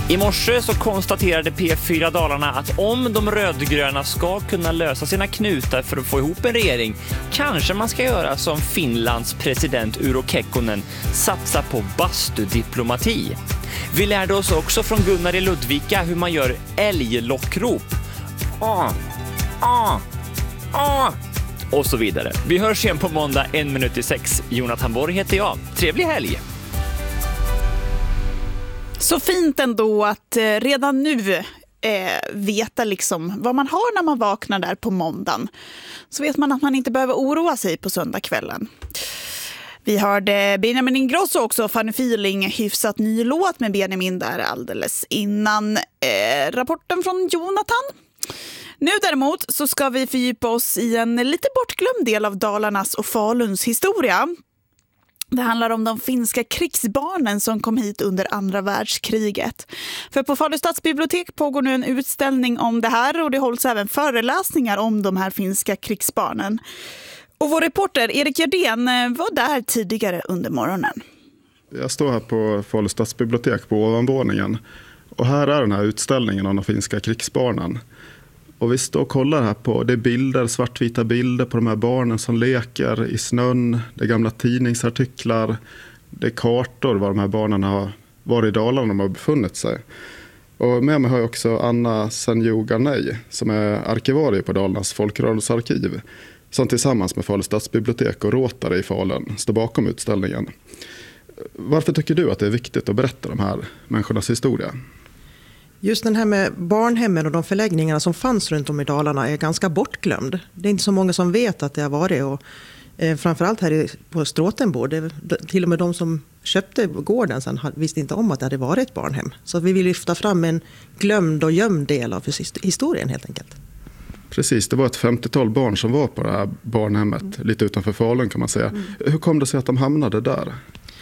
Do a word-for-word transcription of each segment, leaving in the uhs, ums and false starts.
I morse så konstaterade P fyra Dalarna att om de rödgröna ska kunna lösa sina knutar för att få ihop en regering, kanske man ska göra som Finlands president Urho Kekkonen, satsa på bastudiplomati. Vi lärde oss också från Gunnar i Ludvika hur man gör älglockrop. Ah, ah, ah. Och så vidare. Vi hörs igen på måndag en minut i sex. Jonathan Borg heter jag. Trevlig helg! Så fint ändå att eh, redan nu eh, veta liksom vad man har när man vaknar där på måndagen. Så vet man att man inte behöver oroa sig på söndagskvällen. Vi hörde Benjamin Ingrosso också, Funny Feeling, hyfsat ny låt med Benjamin där alldeles innan eh, rapporten från Jonathan. Nu däremot så ska vi fördjupa oss i en lite bortglömd del av Dalarnas och Faluns historia. Det handlar om de finska krigsbarnen som kom hit under andra världskriget. För på Falu stadsbibliotek pågår nu en utställning om det här och det hålls även föreläsningar om de här finska krigsbarnen. Och vår reporter Erik Gerdén var där tidigare under morgonen. Jag står här på Falu stadsbibliotek på ovanvåningen och här är den här utställningen om de finska krigsbarnen. Och vi står och kollar här på, det är bilder, svartvita bilder på de här barnen som leker i snön. Det är gamla tidningsartiklar, det är kartor var de här barnen har varit i Dalarna de har befunnit sig. Och med mig har jag också Anna Senjogarnej som är arkivarie på Dalarnas folkrörelsearkiv. Som tillsammans med Falu stadsbibliotek och Rotary i Falun står bakom utställningen. Varför tycker du att det är viktigt att berätta de här människornas historia? Just den här med barnhemmen och de förläggningarna som fanns runt om i Dalarna är ganska bortglömd. Det är inte så många som vet att det har varit. Och, eh, framförallt här på Stråtenbo, det, till och med de som köpte gården sen visste inte om att det hade varit ett barnhem. Så vi vill lyfta fram en glömd och gömd del av historien helt enkelt. Precis, det var ett femtiotal barn som var på det här barnhemmet, mm. lite utanför Falun kan man säga. Mm. Hur kom det sig att de hamnade där?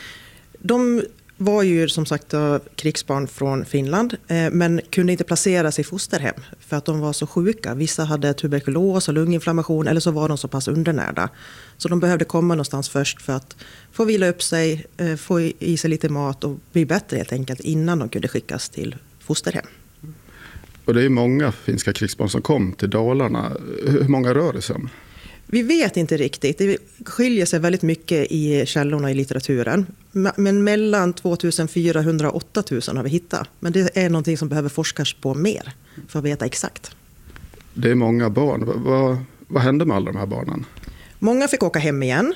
De var ju som sagt krigsbarn från Finland men kunde inte placeras i fosterhem för att de var så sjuka. Vissa hade tuberkulos och lunginflammation eller så var de så pass undernärda. Så de behövde komma någonstans först för att få vila upp sig, få i sig lite mat och bli bättre helt enkelt innan de kunde skickas till fosterhem. Och det är många finska krigsbarn som kom till Dalarna. Hur många rör det sig om? Vi vet inte riktigt. Det skiljer sig väldigt mycket i källorna i litteraturen. Men mellan tvåtusenfyrahundra och åttatusen har vi hittat. Men det är någonting som behöver forskas på mer för att veta exakt. Det är många barn. Vad, vad hände med alla de här barnen? Många fick åka hem igen.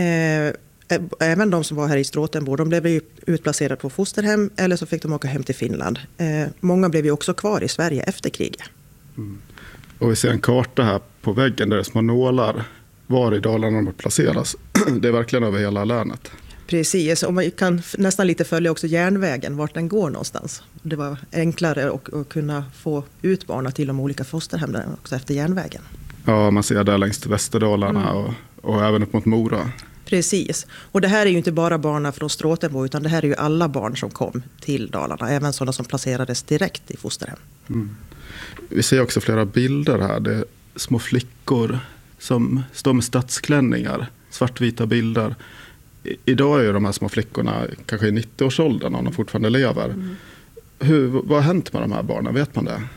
Även de som var här i Stråtenbo, de blev utplacerade på fosterhem eller så fick de åka hem till Finland. Många blev ju också kvar i Sverige efter kriget. Mm. Och vi ser en karta här på väggen där det är små nålar var i Dalarna de placeras. Det är verkligen över hela länet. Precis, och man kan nästan lite följa också järnvägen, vart den går någonstans. Det var enklare att, att kunna få ut barnen till de olika fosterhemmen också efter järnvägen. Ja, man ser där längs Västerdalarna mm. och, och även upp mot Mora. Precis, och det här är ju inte bara barn från Stråtenbo utan det här är ju alla barn som kom till Dalarna. Även sådana som placerades direkt i fosterhem. Mm. Vi ser också flera bilder här. Det är små flickor som står med stadsklänningar. Svartvita bilder. I, idag är ju de här små flickorna kanske i nittio-årsåldern om de fortfarande lever. Mm. Hur, vad har hänt med de här barnen? Vet man det?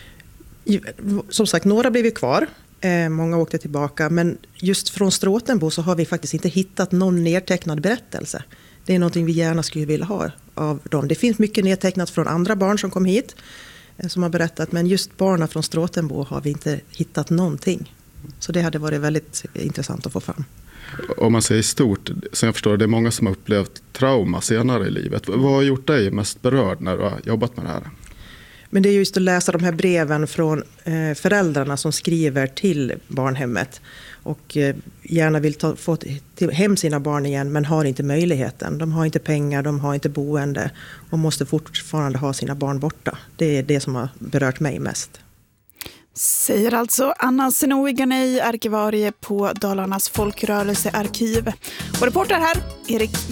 Som sagt, några blev ju kvar. Eh, många åkte tillbaka. Men just från Stråtenbo så har vi faktiskt inte hittat någon nedtecknad berättelse. Det är någonting vi gärna skulle vilja ha av dem. Det finns mycket nedtecknat från andra barn som kom hit. Som har berättat, men just barnen från Stråtenbo har vi inte hittat någonting. Så det hade varit väldigt intressant att få fram. Om man säger stort, så jag förstår det är många som har upplevt trauma senare i livet. Vad har gjort dig mest berörd när du har jobbat med det här? Men det är just att läsa de här breven från föräldrarna som skriver till barnhemmet och gärna vill ta, få till hem sina barn igen men har inte möjligheten. De har inte pengar, de har inte boende och måste fortfarande ha sina barn borta. Det är det som har berört mig mest. Säger alltså Anna Senjogarnej, arkivarie på Dalarnas folkrörelsearkiv. Och reporter här, Erik